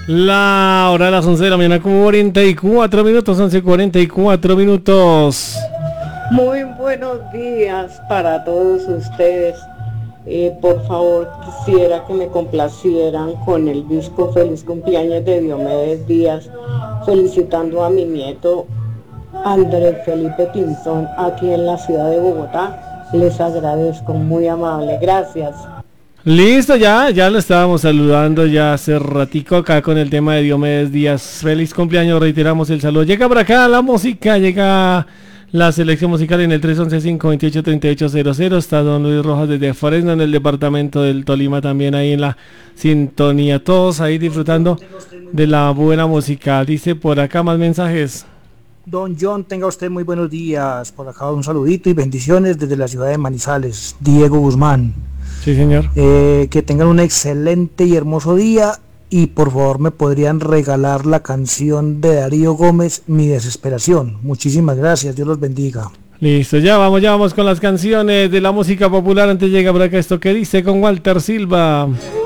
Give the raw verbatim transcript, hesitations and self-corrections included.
La hora de las once de la mañana con cuarenta y cuatro minutos, once cuarenta y cuatro minutos. Muy buenos días para todos ustedes. Eh, por favor, quisiera que me complacieran con el disco Feliz Cumpleaños de Diomedes Díaz, felicitando a mi nieto Andrés Felipe Pinzón aquí en la ciudad de Bogotá. Les agradezco, muy amable, gracias. Listo, ya, ya lo estábamos saludando ya hace ratico acá con el tema de Diomedes Díaz. Feliz cumpleaños, reiteramos el saludo. Llega por acá la música, llega la selección musical en el tres once, cinco veintiocho, treinta y ocho cero cero. Está don Luis Rojas desde Fresno, en el departamento del Tolima, también ahí en la sintonía. Todos ahí disfrutando de la buena música. Dice por acá más mensajes. Don John, tenga usted muy buenos días. Por acá un saludito y bendiciones desde la ciudad de Manizales. Diego Guzmán. Sí, señor. Eh, que tengan un excelente y hermoso día. Y por favor me podrían regalar la canción de Darío Gómez, Mi Desesperación. Muchísimas gracias, Dios los bendiga. Listo, ya vamos, ya vamos con las canciones de la música popular. Antes llega por acá esto que dice con Walter Silva.